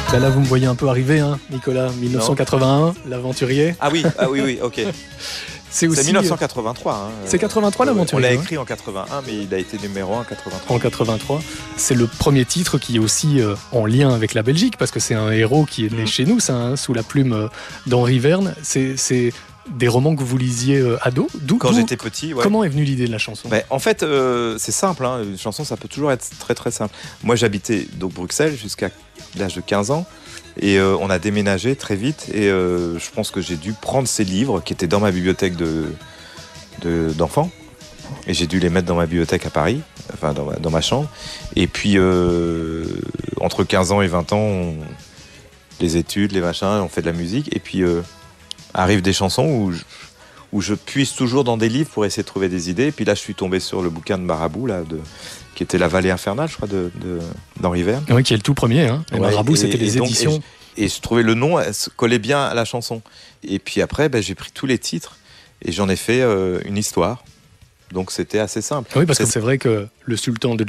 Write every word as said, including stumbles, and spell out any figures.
Ben là, vous me voyez un peu arriver, hein, Nicolas. dix-neuf cent quatre-vingt-un, l'aventurier. Ah oui, ah oui, oui, ok. C'est aussi. C'est dix-neuf cent quatre-vingt-trois. Hein. C'est quatre-vingt-trois, l'aventurier. On l'a hein. écrit en quatre-vingt-un, mais il a été numéro un en quatre-vingt-trois. En quatre-vingt-trois. C'est le premier titre qui est aussi euh, en lien avec la Belgique, parce que c'est un héros qui est né Mm. chez nous, ça, hein, sous la plume euh, d'Henri Verne. C'est, c'est des romans que vous lisiez euh, ado. D'où, Quand d'où- j'étais petit, ouais. Comment est venue l'idée de la chanson? Ben, en fait, euh, c'est simple. Hein. Une chanson, ça peut toujours être très très simple. Moi, j'habitais donc Bruxelles jusqu'à l'âge de quinze ans. Et euh, on a déménagé très vite. Et euh, je pense que j'ai dû prendre ces livres qui étaient dans ma bibliothèque de, de, d'enfants. Et j'ai dû les mettre dans ma bibliothèque à Paris, enfin dans ma, dans ma chambre. Et puis, euh, entre quinze ans et vingt ans, on- les études, les machins, on fait de la musique. Et puis, euh, arrivent des chansons où je, où je puise toujours dans des livres pour essayer de trouver des idées. Et puis là, je suis tombé sur le bouquin de Marabout, là, de, qui était La Vallée infernale, je crois, de, de, d'Henri Verne. Oui, qui est le tout premier. Hein. Et Ouais, Marabout, et- c'était et les donc, éditions. Et je, et je trouvais le nom, elle se collait bien à la chanson. Et puis après, ben, j'ai pris tous les titres et j'en ai fait euh, une histoire. Donc c'était assez simple. Oui, parce que C'est- c'est vrai que le sultan de